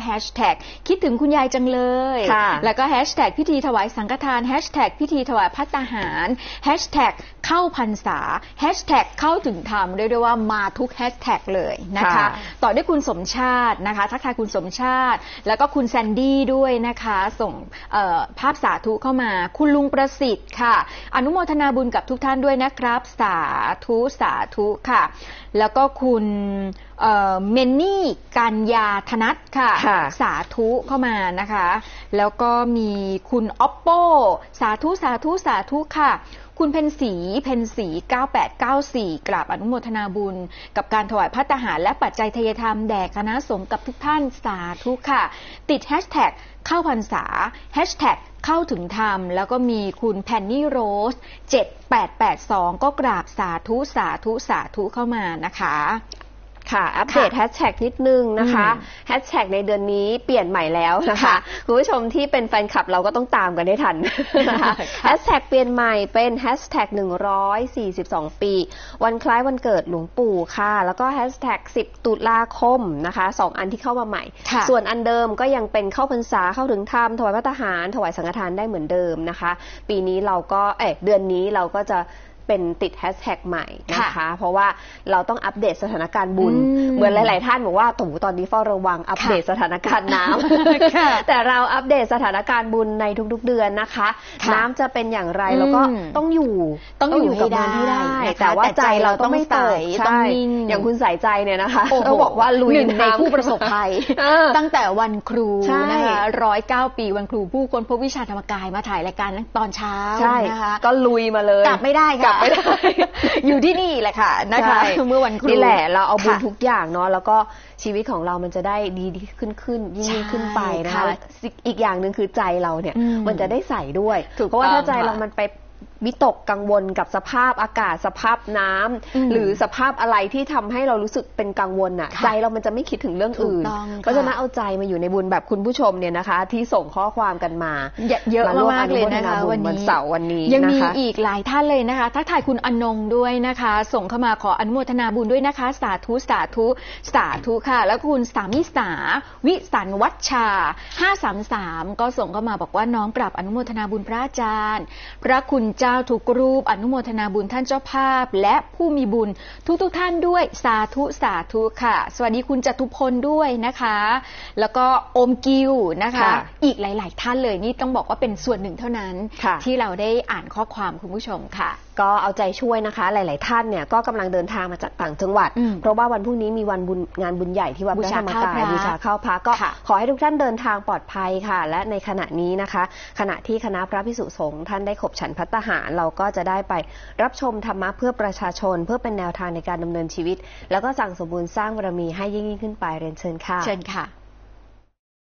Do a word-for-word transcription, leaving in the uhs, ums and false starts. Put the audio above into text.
แฮชแท็กคิดถึงคุณยายจังเลยแล้วก็แฮชแท็กพิธีถวายสังฆทานแฮชแท็กพิธีถวายภัตตาหารแฮชแท็กเข้าพรรษาแฮชแท็กเข้าถึงธรรมเรียกได้ว่ามาทุกแฮชแท็กเลยนะคะต่อด้วยคุณสมชาตินะคะทักทายคุณสมชาติแล้วก็คุณแซนดี้ด้วยนะคะส่งภาพสาธุเข้ามาคุณลุงประสิทธิ์ค่ะอนุโมทนาบุญกับทุกท่านด้วยนะครับสาธุสาธุค่ะแล้วก็คุณเมนนี่กัญญาธนัทค่ะสาธุเข้ามานะคะแล้วก็มีคุณออปโปสาธุสาธุสาธุค่ะคุณเพนสีเพนสีเก้าแปดเก้าสี่กราบอนุโมทนาบุญกับการถวายภัตตาหารและปัจจัยทายธรรมแด่คณะสงฆ์กับทุกท่านสาธุค่ะติดแฮชแท็กเข้าพรรษาแฮชแท็กเข้าถึงธรรมแล้วก็มีคุณแพนนี่โรสเจ็ดแปดแปดสองก็กราบสาธุสาธุสาธุเข้ามานะคะค่ะอัปเดตแฮชแท็กนิดนึงนะคะแฮชแท็กในเดือนนี้เปลี่ยนใหม่แล้วนะคะคุณผู้ชมที่เป็นแฟนคลับเราก็ต้องตามกันให้ทันนะคะแฮชแท็กเปลี่ยนใหม่เป็นแฮชแท็กหนึ่งร้อยสี่สิบสองปีวันคล้ายวันเกิดหลวงปู่ค่ะแล้วก็แฮชแท็กสิบตุลาคมนะคะสองอันที่เข้ามาใหม่ส่วนอันเดิมก็ยังเป็นเข้าพรรษาเข้าถึงธรรมถวายภัตตาหารถวายสังฆทานได้เหมือนเดิมนะคะปีนี้เราก็เอ๊ะเดือนนี้เราก็จะเป็นติดแฮชแท็กใหม่นะคะเพราะว่าเราต้องอัปเดตสถานการณ์บุญเหมือนหลายๆท่านบอกว่าตู่ตอนนี้เฝ้าระวังอัปเดตสถานการณ์น้ำแต่เราอัปเดตสถานการณ์บุญในทุกๆเดือนนะคะน้ำจะเป็นอย่างไรแล้วก็ต้องอยู่ต้องอยู่กับมันให้ได้แต่ว่าใจเราต้องไม่ตกต้องนิ่งอย่างคุณใส่ใจเนี่ยนะคะต้องบอกว่าลุยในผู้ประสบภัยตั้งแต่วันครูนะคะร้อยเก้าปีวันครูผู้ค้นพบวิชาธรรมกายมาถ่ายรายการตอนเช้านะคะก็ลุยมาเลยกลับไม่ได้ค่ะไม่ได้อยู่ที่นี่แหละค่ะนะคะเมื่อวันครูนี่แหละเราเอาบุญทุกอย่างเนาะแล้วก็ชีวิตของเรามันจะได้ดีขึ้นขึ้นยิ่งขึ้นไปนะคะอีกอย่างหนึ่งคือใจเราเนี่ยมันจะได้ใส่ด้วยเพราะว่าถ้าใจเรามันไปวิตกกังวลกับสภาพอากาศสภาพน้ำหรือสภาพอะไรที่ทำให้เรารู้สึกเป็นกังวลอ่ะใจเรามันจะไม่คิดถึงเรื่องอื่นเพราะฉะนั้นเอาใจมาอยู่ในบุญแบบคุณผู้ชมเนี่ยนะคะที่ส่งข้อความกันมาเยอะมากเลยนะคะวันนี้เสาร์วันนี้ยังมีอีกหลายท่านเลยนะคะทักทายคุณอนงด้วยนะคะส่งเข้ามาขออนุโมทนาบุญด้วยนะคะสาธุสาธุสาธุค่ะแล้วคุณสามิสาวิสันวัชชาห้าสามสามก็ส่งเข้ามาบอกว่าน้องกราบอนุโมทนาบุญพระอาจารย์พระคุณเจ้าทุกรูปอนุโมทนาบุญท่านเจ้าภาพและผู้มีบุญทุกๆท่านด้วยสาธุสาธุค่ะสวัสดีคุณจตุพลด้วยนะคะแล้วก็โอมกิวนะคะอีกหลายๆท่านเลยนี่ต้องบอกว่าเป็นส่วนหนึ่งเท่านั้นที่เราได้อ่านข้อความคุณผู้ชมค่ะก็เอาใจช่วยนะคะหลายๆท่านเนี่ยก็กำลังเดินทางมาจากต่างจังหวัดเพราะว่าวันพรุ่งนี้มีวันบุญงานบุญใหญ่ที่วัดพระธรรมกายบูชาเข้าพระก็ขอให้ทุกท่านเดินทางปลอดภัยค่ะและในขณะนี้นะคะขณะที่คณะพระภิกษุสงฆ์ท่านได้ขบฉันภัตตาหารเราก็จะได้ไปรับชมธรรมะเพื่อประชาชนเพื่อเป็นแนวทางในการดำเนินชีวิตแล้วก็สั่งสมบูรณ์สร้างบารมีให้ยิ่งยิ่งขึ้นไปเรียนเชิญค่ะเชิญค่ะ